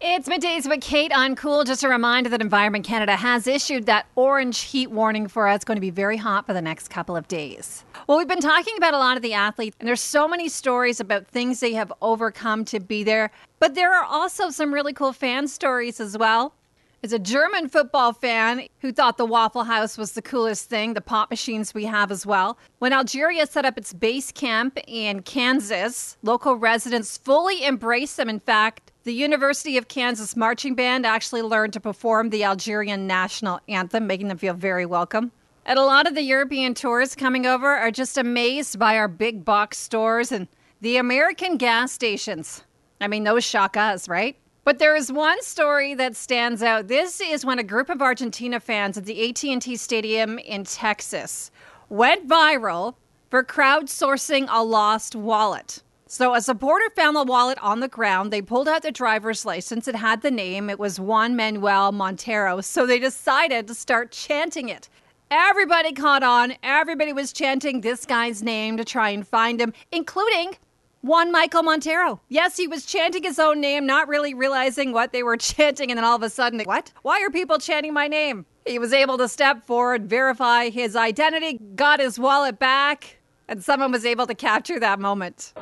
It's middays with Kate on Cool. Just a reminder that Environment Canada has issued that orange heat warning for us. It's going to be very hot for the next couple of days. Well, we've been talking about a lot of the athletes, and there's so many stories about things they have overcome to be there. But there are also some really cool fan stories as well. There's a German football fan who thought the Waffle House was the coolest thing, the pop machines we have as well. When Algeria set up its base camp in Kansas, local residents fully embraced them. In fact, the University of Kansas Marching Band actually learned to perform the Algerian national anthem, making them feel very welcome. And a lot of the European tourists coming over are just amazed by our big box stores and the American gas stations. I mean, those shock us, right? But there is one story that stands out. This is when a group of Argentina fans at the AT&T Stadium in Texas went viral for crowdsourcing a lost wallet. So a supporter found the wallet on the ground. They pulled out their driver's license. It had the name. It was Juan Manuel Montero. So they decided to start chanting it. Everybody caught on. Everybody was chanting this guy's name to try and find him, including Juan Michael Montero. Yes, he was chanting his own name, not really realizing what they were chanting. And then all of a sudden, what? Why are people chanting my name? He was able to step forward, verify his identity, got his wallet back, and someone was able to capture that moment.